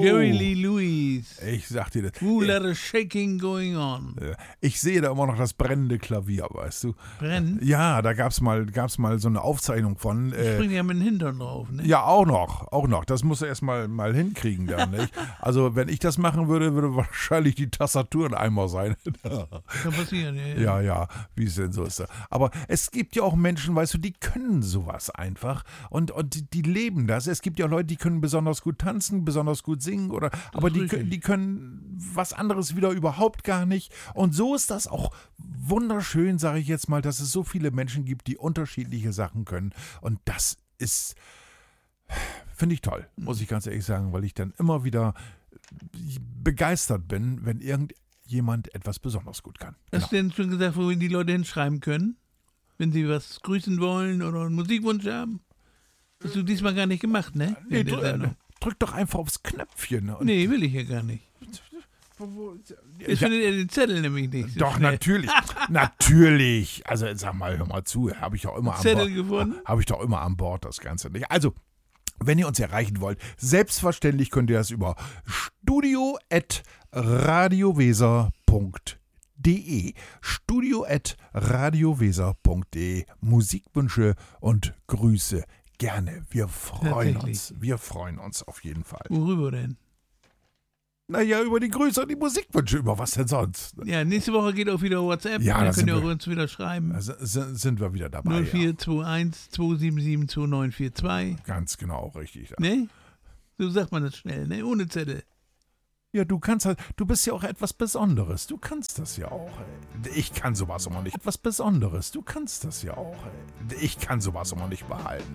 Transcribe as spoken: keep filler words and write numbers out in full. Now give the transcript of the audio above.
Jerry Lee Lewis. Ich sag dir das. Ooh, lot of shaking going on. Ich sehe da immer noch das brennende Klavier, weißt du. Brennen? Ja, da gab's mal, gab's mal so eine Aufzeichnung von. Äh, Springt ja mit dem Hintern drauf, ne? Ja, auch noch, auch noch. Das musst du erst mal, mal hinkriegen da, nicht? Also, wenn ich das machen würde, würde wahrscheinlich die Tastatur ein Eimer sein. Kann passieren, ja. Ja, ja, wie es denn so ist. Aber es gibt ja auch Menschen, weißt du, die können sowas einfach und, und die, die leben das. Es gibt ja Leute, die können besonders gut tanzen, besonders gut singen, oder, aber die, die können was anderes wieder überhaupt gar nicht. Und so ist das auch wunderschön, sage ich jetzt mal, dass es so viele Menschen gibt, die unterschiedliche Sachen können. Und das ist, finde ich toll, muss ich ganz ehrlich sagen, weil ich dann immer wieder begeistert bin, wenn irgendjemand etwas besonders gut kann. Genau. Hast du denn schon gesagt, wohin die Leute hinschreiben können, wenn sie was grüßen wollen oder einen Musikwunsch haben? Hast du diesmal gar nicht gemacht, ne? Nee, drück, drück doch einfach aufs Knöpfchen. Und nee, will ich ja gar nicht. Jetzt findet ihr den Zettel nämlich nicht. So doch, schnell. natürlich. Natürlich. Also sag mal, hör mal zu. Habe ich doch immer an Zettel Bord. gewonnen? Habe ich doch immer an Bord, das Ganze nicht. Also, wenn ihr uns erreichen wollt, selbstverständlich könnt ihr das über studio at radioweser punkt de studio at radioweser punkt de Musikwünsche und Grüße gerne. Wir freuen uns. Wir freuen uns auf jeden Fall. Worüber denn? Naja, über die Grüße und die Musikwünsche. Über was denn sonst? Ja, nächste Woche geht auch wieder WhatsApp. Ja, da könnt ihr wir, uns wieder schreiben. Da sind, sind wir wieder dabei. null vier zwei eins zwei sieben sieben zwei neun vier zwei. Ganz genau, richtig. Ne? So sagt man das schnell, ne? Ohne Zettel. Ja, du kannst halt, du bist ja auch etwas Besonderes. Du kannst das ja auch. Ey. Ich kann sowas immer nicht. Etwas Besonderes. Du kannst das ja auch. Ey. Ich kann sowas immer nicht behalten.